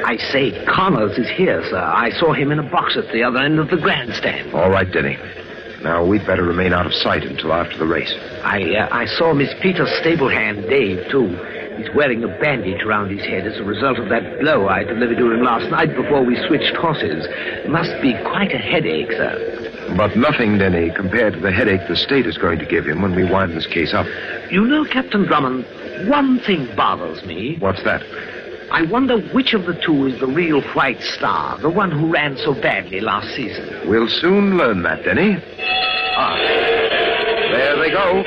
I say, Connors is here, sir. I saw him in a box at the other end of the grandstand. All right, Denny. Now, we'd better remain out of sight until after the race. I saw Miss Peters' stable hand, Dave, too. He's wearing a bandage around his head as a result of that blow I delivered to him last night before we switched horses. It must be quite a headache, sir. But nothing, Denny, compared to the headache the state is going to give him when we wind this case up. You know, Captain Drummond, one thing bothers me. What's that? I wonder which of the two is the real White Star, the one who ran so badly last season. We'll soon learn that, Denny. Ah, there they go.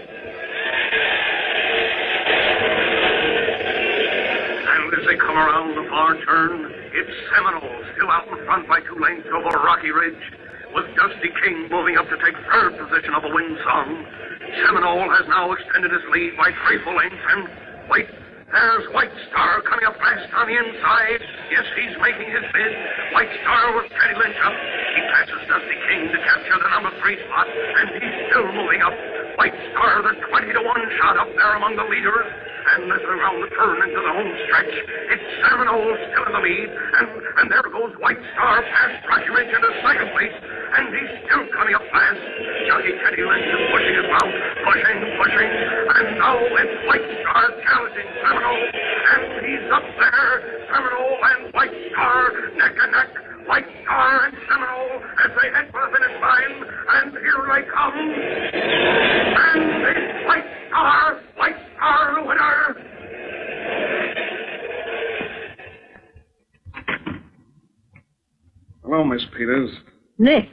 And as they come around the far turn, it's Seminole still out in front by 2 lengths over Rocky Ridge, with Dusty King moving up to take third position of the win song. Seminole has now extended his lead by 3 full lengths, and wait, there's White Star coming up fast on the inside. Yes, he's making his bid. White Star with Teddy Lynch up. He passes Dusty King to capture the number 3 spot, and he's still moving up. White Star, the 20-to-1 shot up there among the leaders. And as around the turn into the home stretch, it's Seminole still in the lead, and there goes White Star past Rocky Ridge into second place, and he's still coming up fast. Jockey Teddy Lynch is pushing his mount, pushing, and now it's White Star challenging Seminole, and he's up there. Seminole and White Star neck and neck. White Star and Seminole as they head for the finish line, and here they come. And it's White Star the winner. Hello, Miss Peters. Nick,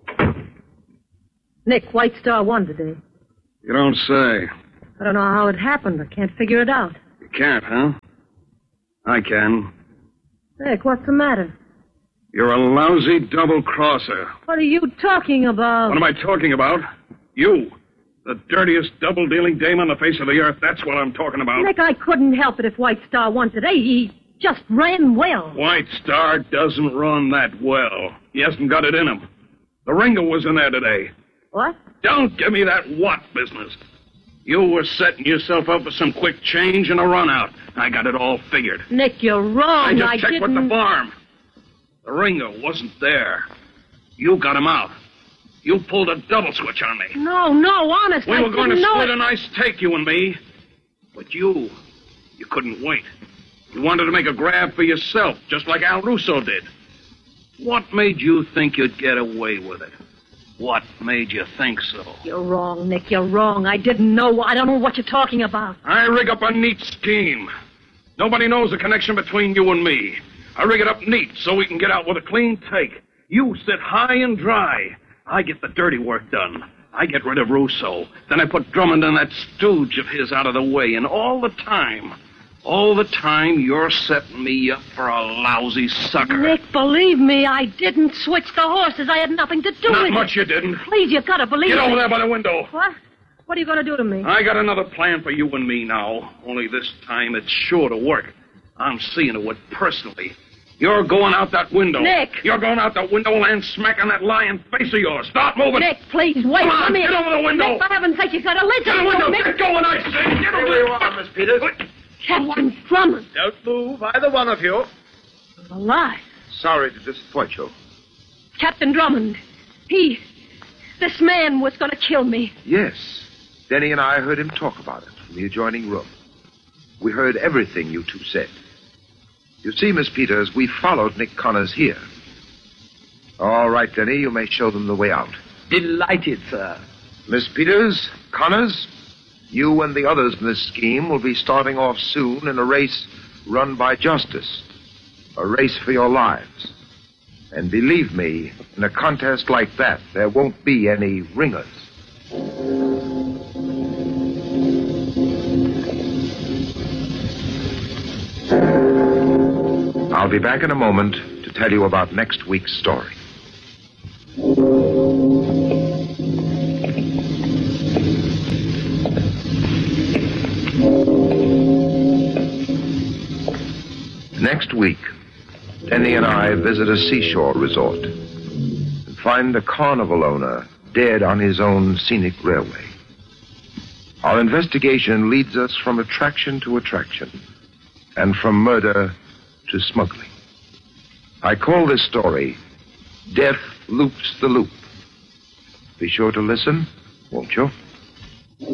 White Star won today. You don't say. I don't know how it happened. I can't figure it out. You can't, huh? I can. Nick, what's the matter? You're a lousy double-crosser. What are you talking about? What am I talking about? You. The dirtiest double-dealing dame on the face of the earth. That's what I'm talking about. Nick, I couldn't help it if White Star won today. He just ran well. White Star doesn't run that well. He hasn't got it in him. The ringer was in there today. What? Don't give me that what business. You were setting yourself up for some quick change and a run out. I got it all figured. Nick, you're wrong. I just checked with the farm. The ringer wasn't there. You got him out. You pulled a double switch on me. No, honest, We were going to split it. a nice take, you and me. But you couldn't wait. You wanted to make a grab for yourself, just like Al Russo did. What made you think you'd get away with it? What made you think so? You're wrong, Nick, you're wrong. I didn't know. I don't know what you're talking about. I rig up a neat scheme. Nobody knows the connection between you and me. I rig it up neat so we can get out with a clean take. You sit high and dry. I get the dirty work done. I get rid of Russo. Then I put Drummond and that stooge of his out of the way. And all the time, you're setting me up for a lousy sucker. Nick, believe me, I didn't switch the horses. I had nothing to do with it. Not much you didn't. Please, you gotta believe me. Get over there by the window. What? What are you gonna do to me? I got another plan for you and me now. Only this time it's sure to work. I'm seeing to it personally. You're going out that window. Nick! You're going out that window and smacking that lying face of yours. Start moving. Nick, please, wait. Come on, Come here. get over the window. Nick, for heaven's sake, you gotta listen Get the to window. me. Get going, I say. Get over there. Miss Peters. Captain Drummond. Don't move, either one of you. Alive. Sorry to disappoint you. Captain Drummond. This man was gonna kill me. Yes. Denny and I heard him talk about it from the adjoining room. We heard everything you two said. You see, Miss Peters, we followed Nick Connors here. All right, Denny, you may show them the way out. Delighted, sir. Miss Peters, Connors, you and the others in this scheme will be starting off soon in a race run by justice. A race for your lives. And believe me, in a contest like that, there won't be any ringers. I'll be back in a moment to tell you about next week's story. Next week, Denny and I visit a seashore resort and find a carnival owner dead on his own scenic railway. Our investigation leads us from attraction to attraction and from murder to smuggling. I call this story Death Loops the Loop. Be sure to listen, won't you?